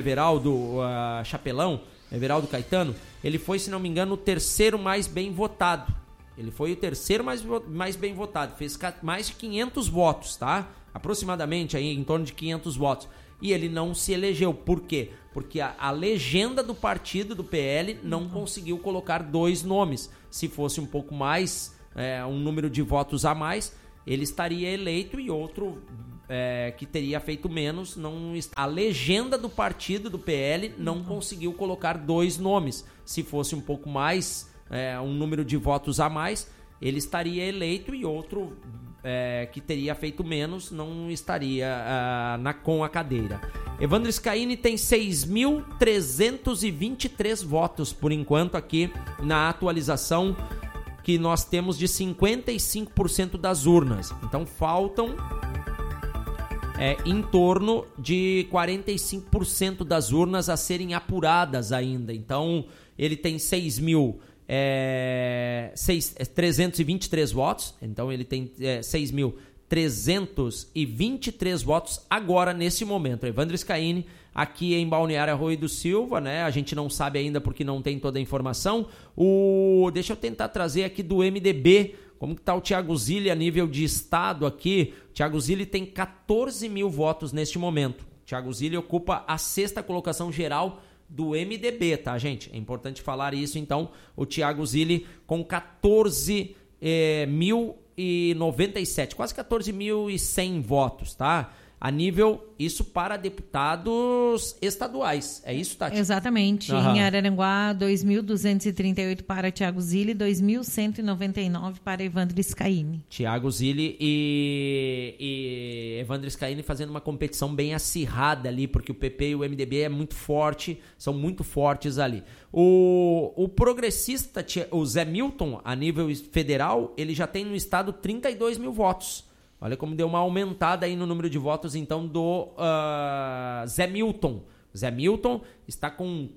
Everaldo Chapelão, Everaldo Caetano, ele foi, se não me engano, o terceiro mais bem votado. Ele foi o terceiro mais bem votado, fez mais de 500 votos, tá? Aproximadamente aí em torno de 500 votos. E ele não se elegeu. Por quê? Porque a legenda do partido, do PL, não conseguiu colocar 2 nomes. Se fosse um pouco mais, um número de votos a mais, ele estaria eleito e outro que teria feito menos. A legenda do partido, do PL, não conseguiu colocar 2 nomes. Se fosse um pouco mais, um número de votos a mais, ele estaria eleito e outro que teria feito menos não estaria com a cadeira. Evandro Scaini tem 6.323 votos por enquanto aqui na atualização que nós temos de 55% das urnas. Então faltam em torno de 45% das urnas a serem apuradas ainda. Então ele tem 6.323 votos, então ele tem 6.323 votos agora, nesse momento. Evandro Scaini, aqui em Balneário Arroio do Silva, né? A gente não sabe ainda porque não tem toda a informação. Deixa eu tentar trazer aqui do MDB, como que está o Thiago Zilli a nível de estado aqui. O Thiago Zilli tem 14 mil votos neste momento. O Thiago Zilli ocupa a 6ª colocação geral do MDB, tá, gente? É importante falar isso, então. O Thiago Zilli com 14.097, quase 14.100 votos, tá? A nível, isso para deputados estaduais, é isso, Tati? Exatamente. Em Araranguá, 2.238 para Thiago Zilli, 2.199 para Evandro Scaini. Thiago Zilli e Evandro Scaini fazendo uma competição bem acirrada ali, porque o PP e o MDB são muito fortes ali. O progressista, o Zé Milton, a nível federal, ele já tem no estado 32 mil votos. Olha como deu uma aumentada aí no número de votos, então, do Zé Milton. Zé Milton está com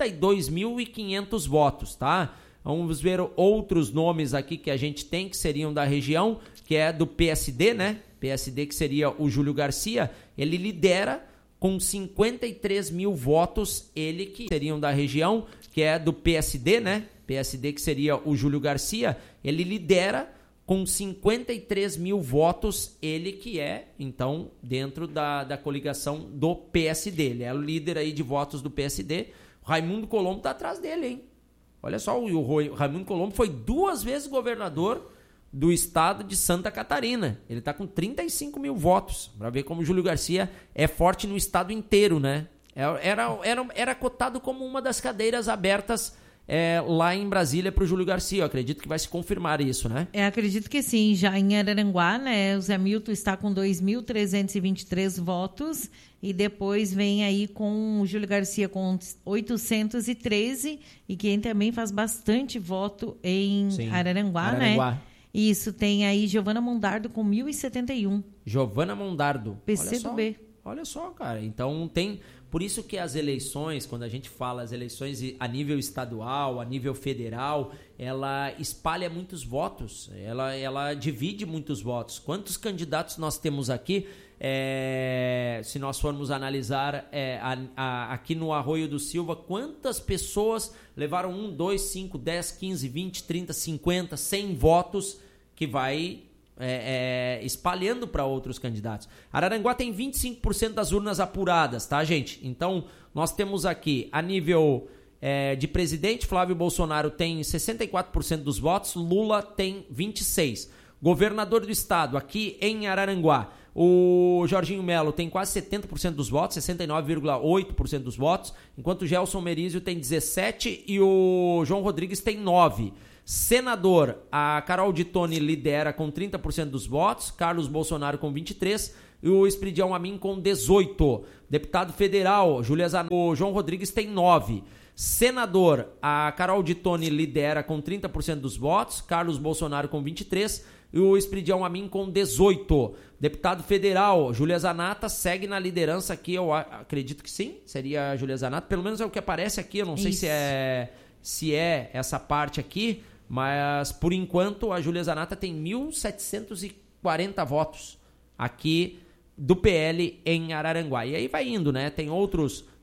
32.500 votos, tá? Vamos ver outros nomes aqui que a gente tem, que seriam da região, que é do PSD, né? PSD, que seria o Júlio Garcia. Ele lidera com 53 mil votos, ele que seriam da região, que é do PSD, né? PSD, que seria o Júlio Garcia. Ele lidera com 53 mil votos, ele que é, então, dentro da coligação do PSD. Ele é o líder aí de votos do PSD. O Raimundo Colombo está atrás dele, hein? Olha só, o Raimundo Colombo foi 2 vezes governador do estado de Santa Catarina. Ele está com 35 mil votos, para ver como o Júlio Garcia é forte no estado inteiro, né? Era cotado como uma das cadeiras abertas lá em Brasília para o Júlio Garcia. Eu acredito que vai se confirmar isso, né? Acredito que sim. Já em Araranguá, né, o Zé Milton está com 2.323 votos e depois vem aí com o Júlio Garcia com 813 e quem também faz bastante voto em Araranguá, né? Isso, tem aí Giovana Mondardo com 1.071. Giovana Mondardo. PCdoB. Olha só, cara. Então tem... Por isso que as eleições, quando a gente fala as eleições a nível estadual, a nível federal, ela espalha muitos votos, ela divide muitos votos. Quantos candidatos nós temos aqui? Se nós formos analisar aqui no Arroio do Silva, quantas pessoas levaram 1, 2, 5, 10, 15, 20, 30, 50, 100 votos que vai... espalhando para outros candidatos. Araranguá tem 25% das urnas apuradas, tá, gente? Então, nós temos aqui, a nível de presidente, Flávio Bolsonaro tem 64% dos votos, Lula tem 26%. Governador do estado, aqui em Araranguá, o Jorginho Melo tem quase 70% dos votos, 69,8% dos votos, enquanto o Gelson Merizio tem 17% e o João Rodrigues tem 9%. Senador, a Carol de Tone lidera com 30% dos votos, Carlos Bolsonaro com 23% e o Espridião Amin com 18%. Deputado federal, Júlia Zanotto, o João Rodrigues tem 9%. Senador, a Carol de Tone lidera com 30% dos votos, Carlos Bolsonaro com 23% e o Espridião Amin com 18%. Deputado federal, Júlia Zanata segue na liderança aqui, eu acredito que sim, seria a Júlia Zanata, pelo menos é o que aparece aqui, eu não sei se é essa parte aqui, mas por enquanto a Júlia Zanata tem 1.740 votos aqui do PL em Araranguá. E aí vai indo, né? Tem outros